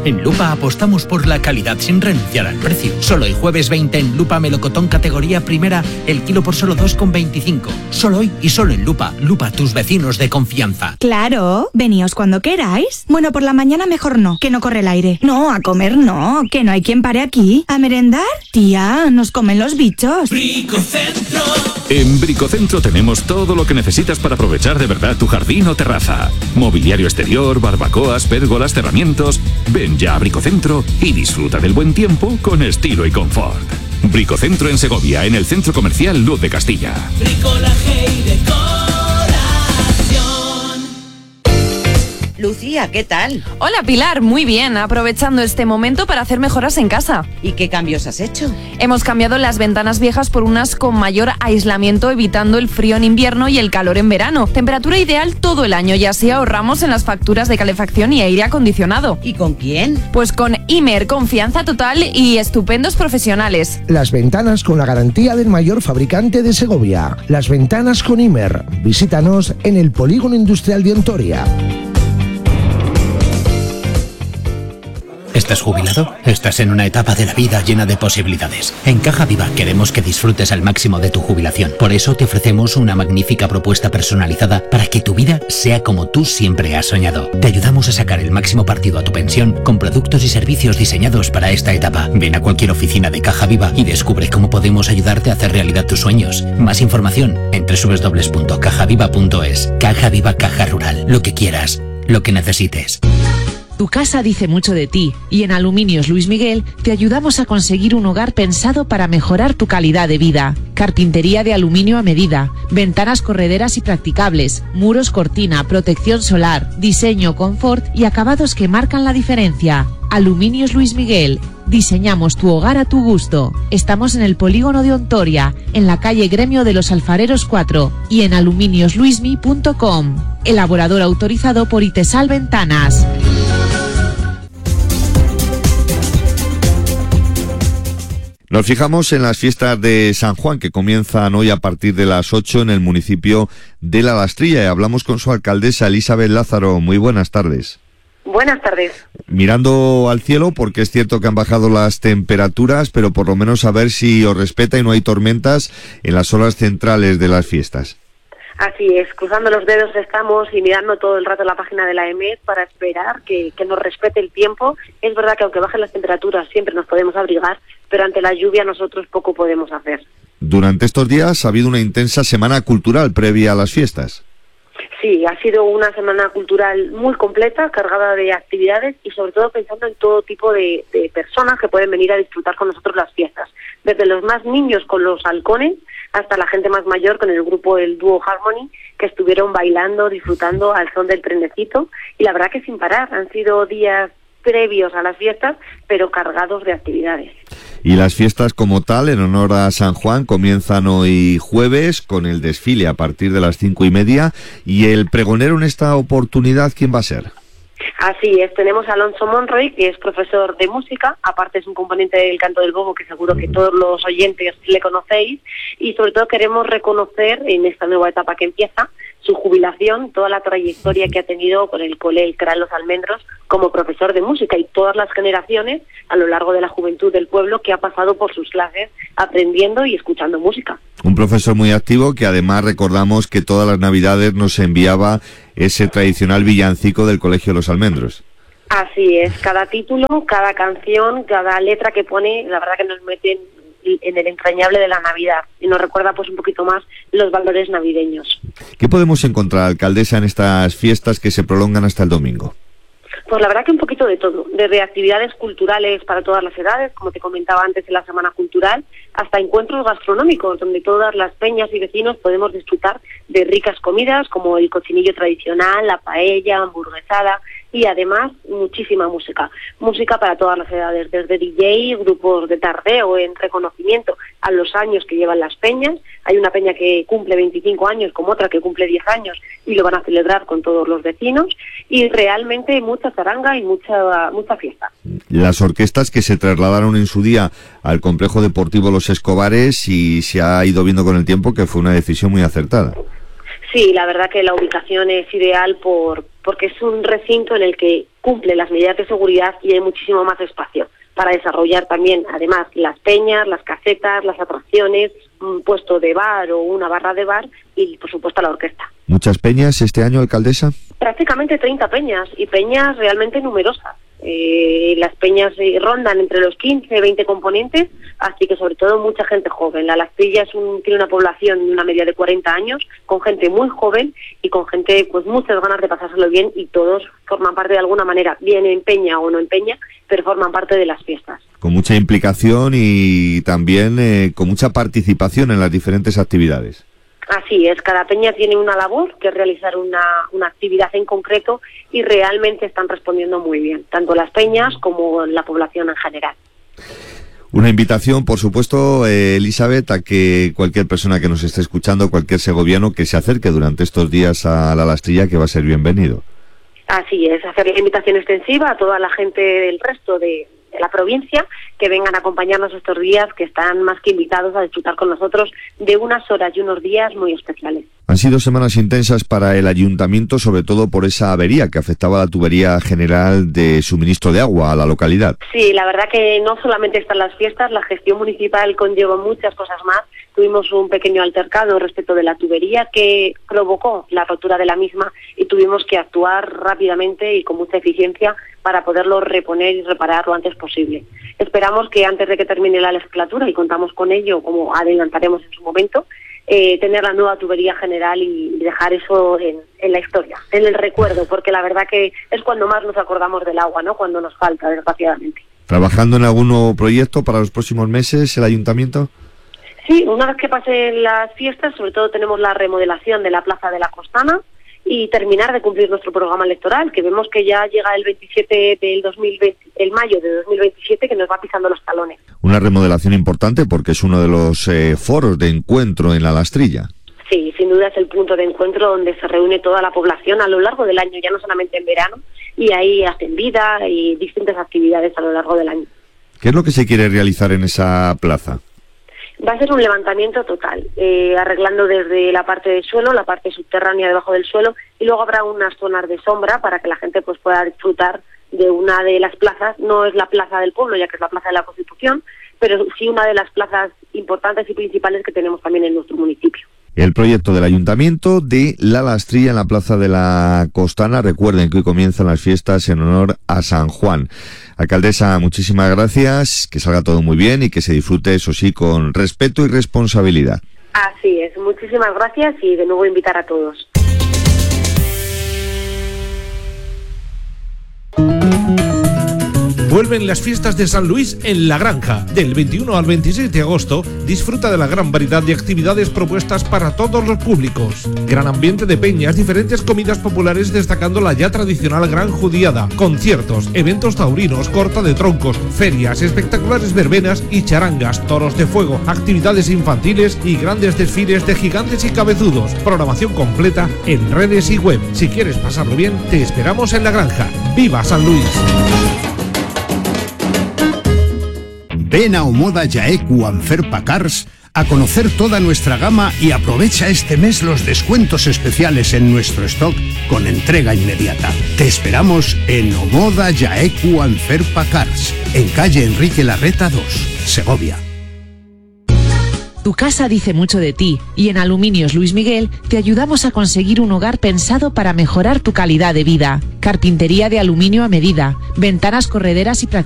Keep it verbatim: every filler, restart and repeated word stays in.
En Lupa apostamos por la calidad sin renunciar al precio. Solo hoy jueves veinte en Lupa melocotón categoría primera, el kilo por solo dos con veinticinco. Solo hoy y solo en Lupa. Lupa, tus vecinos de confianza. Claro, veníos cuando queráis. Bueno, por la mañana mejor no, que no corre el aire. No, a comer no, que no hay quien pare aquí. ¿A merendar? Tía, nos comen los bichos. Bricocentro. En Bricocentro tenemos todo lo que necesitas para aprovechar de verdad tu jardín o terraza. Mobiliario exterior, barbacoas, pérgolas, cerramientos. Ven ya a Bricocentro y disfruta del buen tiempo con estilo y confort. Bricocentro en Segovia, en el Centro Comercial Luz de Castilla. Bricolaje y decoración. Lucía, ¿qué tal? Hola Pilar, muy bien, aprovechando este momento para hacer mejoras en casa. ¿Y qué cambios has hecho? Hemos cambiado las ventanas viejas por unas con mayor aislamiento, evitando el frío en invierno y el calor en verano. Temperatura ideal todo el año y así ahorramos en las facturas de calefacción y aire acondicionado. ¿Y con quién? Pues con Imer, confianza total y estupendos profesionales. Las ventanas con la garantía del mayor fabricante de Segovia. Las ventanas con Imer. Visítanos en el Polígono Industrial de Ontoria. ¿Estás jubilado? Estás en una etapa de la vida llena de posibilidades. En Caja Viva queremos que disfrutes al máximo de tu jubilación. Por eso te ofrecemos una magnífica propuesta personalizada para que tu vida sea como tú siempre has soñado. Te ayudamos a sacar el máximo partido a tu pensión con productos y servicios diseñados para esta etapa. Ven a cualquier oficina de Caja Viva y descubre cómo podemos ayudarte a hacer realidad tus sueños. Más información en doble u doble u doble u punto caja viva punto es. Caja Viva, Caja Rural. Lo que quieras, lo que necesites. Tu casa dice mucho de ti y en Aluminios Luis Miguel te ayudamos a conseguir un hogar pensado para mejorar tu calidad de vida. Carpintería de aluminio a medida, ventanas correderas y practicables, muros cortina, protección solar, diseño, confort y acabados que marcan la diferencia. Aluminios Luis Miguel. Diseñamos tu hogar a tu gusto. Estamos en el Polígono de Ontoria, en la calle Gremio de los Alfareros cuatro y en aluminios luismi punto com. Elaborador autorizado por Itesal Ventanas. Nos fijamos en las fiestas de San Juan, que comienzan hoy a partir de las ocho en el municipio de La Lastrilla, y hablamos con su alcaldesa, Elizabeth Lázaro. Muy buenas tardes. Buenas tardes. Mirando al cielo, porque es cierto que han bajado las temperaturas, pero por lo menos a ver si os respeta y no hay tormentas en las horas centrales de las fiestas. Así es, cruzando los dedos estamos y mirando todo el rato la página de la E M E D para esperar que, que nos respete el tiempo. Es verdad que aunque bajen las temperaturas siempre nos podemos abrigar, pero ante la lluvia nosotros poco podemos hacer. Durante estos días ha habido una intensa semana cultural previa a las fiestas. Sí, ha sido una semana cultural muy completa, cargada de actividades y sobre todo pensando en todo tipo de, de personas que pueden venir a disfrutar con nosotros las fiestas. Desde los más niños con los halcones hasta la gente más mayor con el grupo El Dúo Harmony, que estuvieron bailando, disfrutando al son del trenecito, y la verdad que sin parar. Han sido días previos a las fiestas, pero cargados de actividades. Y las fiestas como tal, en honor a San Juan, comienzan hoy jueves con el desfile a partir de las cinco y media. Y el pregonero en esta oportunidad, ¿quién va a ser? Así es, tenemos a Alonso Monroy, que es profesor de música, aparte es un componente del Canto del Bobo que seguro que todos los oyentes le conocéis, y sobre todo queremos reconocer en esta nueva etapa que empieza su jubilación, toda la trayectoria que ha tenido con el Cole El Cral Los Almendros como profesor de música y todas las generaciones a lo largo de la juventud del pueblo que ha pasado por sus clases aprendiendo y escuchando música. Un profesor muy activo que además recordamos que todas las navidades nos enviaba ese tradicional villancico del Colegio Los Almendros. Así es, cada título, cada canción, cada letra que pone, la verdad que nos meten en el entrañable de la Navidad y nos recuerda pues un poquito más los valores navideños. ¿Qué podemos encontrar, alcaldesa, en estas fiestas que se prolongan hasta el domingo? Pues la verdad que un poquito de todo, desde actividades culturales para todas las edades, como te comentaba antes en la Semana Cultural, hasta encuentros gastronómicos, donde todas las peñas y vecinos podemos disfrutar de ricas comidas como el cochinillo tradicional, la paella, hamburguesada y además muchísima música. Música para todas las edades, desde D J, grupos de tardeo en reconocimiento a los años que llevan las peñas. Hay una peña que cumple veinticinco años, como otra que cumple diez años y lo van a celebrar con todos los vecinos, y realmente mucha zaranga y mucha mucha fiesta. Las orquestas que se trasladaron en su día al complejo deportivo Los Escobares y se ha ido viendo con el tiempo que fue una decisión muy acertada. Sí, la verdad que la ubicación es ideal por porque es un recinto en el que cumple las medidas de seguridad y hay muchísimo más espacio para desarrollar también, además, las peñas, las casetas, las atracciones, un puesto de bar o una barra de bar y, por supuesto, la orquesta. ¿Muchas peñas este año, alcaldesa? Prácticamente treinta peñas y peñas realmente numerosas. Eh, las peñas eh, rondan entre los quince, veinte componentes, así que sobre todo mucha gente joven. La Lastrilla es un, tiene una población de una media de cuarenta años, con gente muy joven y con gente pues muchas ganas de pasárselo bien, y todos forman parte de alguna manera, bien en peña o no en peña, pero forman parte de las fiestas. Con mucha implicación y también eh, con mucha participación en las diferentes actividades. Así es, cada peña tiene una labor, que es realizar una, una actividad en concreto, y realmente están respondiendo muy bien, tanto las peñas como la población en general. Una invitación, por supuesto, eh, Elizabeth, a que cualquier persona que nos esté escuchando, cualquier segoviano que se acerque durante estos días a la Lastrilla, que va a ser bienvenido. Así es, hacer la invitación extensiva a toda la gente del resto de, de la provincia que vengan a acompañarnos estos días, que están más que invitados a disfrutar con nosotros de unas horas y unos días muy especiales. Han sido semanas intensas para el ayuntamiento, sobre todo por esa avería que afectaba a la tubería general de suministro de agua a la localidad. Sí, la verdad que no solamente están las fiestas, la gestión municipal conlleva muchas cosas más. Tuvimos un pequeño altercado respecto de la tubería que provocó la rotura de la misma y tuvimos que actuar rápidamente y con mucha eficiencia para poderlo reponer y reparar lo antes posible. Esperamos que antes de que termine la legislatura, y contamos con ello, como adelantaremos en su momento, eh, tener la nueva tubería general y dejar eso en, en la historia, en el recuerdo, porque la verdad que es cuando más nos acordamos del agua, ¿no? Cuando nos falta, desgraciadamente. ¿Trabajando en algún nuevo proyecto para los próximos meses el ayuntamiento? Sí, una vez que pasen las fiestas, sobre todo tenemos la remodelación de la Plaza de la Costana y terminar de cumplir nuestro programa electoral, que vemos que ya llega el veintisiete del dos mil veinte, el mayo de dos mil veintisiete, que nos va pisando los talones. Una remodelación importante porque es uno de los eh, foros de encuentro en la Lastrilla. Sí, sin duda es el punto de encuentro donde se reúne toda la población a lo largo del año, ya no solamente en verano, y ahí hacen vida y distintas actividades a lo largo del año. ¿Qué es lo que se quiere realizar en esa plaza? Va a ser un levantamiento total, eh, arreglando desde la parte del suelo, la parte subterránea debajo del suelo, y luego habrá unas zonas de sombra para que la gente pues pueda disfrutar de una de las plazas. No es la plaza del pueblo, ya que es la plaza de la Constitución, pero sí una de las plazas importantes y principales que tenemos también en nuestro municipio. El proyecto del ayuntamiento de La Lastrilla en la Plaza de la Costana. Recuerden que hoy comienzan las fiestas en honor a San Juan. Alcaldesa, muchísimas gracias, que salga todo muy bien y que se disfrute, eso sí, con respeto y responsabilidad. Así es, muchísimas gracias y de nuevo invitar a todos. Vuelven las fiestas de San Luis en La Granja. Del veintiuno al veintiséis de agosto, disfruta de la gran variedad de actividades propuestas para todos los públicos. Gran ambiente de peñas, diferentes comidas populares destacando la ya tradicional gran judiada, conciertos, eventos taurinos, corta de troncos, ferias, espectaculares verbenas y charangas, toros de fuego, actividades infantiles y grandes desfiles de gigantes y cabezudos. Programación completa en redes y web. Si quieres pasarlo bien, te esperamos en La Granja. ¡Viva San Luis! Ven a Omoda Jaeku Anferpa Cars a conocer toda nuestra gama y aprovecha este mes los descuentos especiales en nuestro stock con entrega inmediata. Te esperamos en Omoda Jaeku Anferpa Cars, en calle Enrique Larreta dos, Segovia. Tu casa dice mucho de ti y en Aluminios Luis Miguel te ayudamos a conseguir un hogar pensado para mejorar tu calidad de vida. Carpintería de aluminio a medida, ventanas correderas y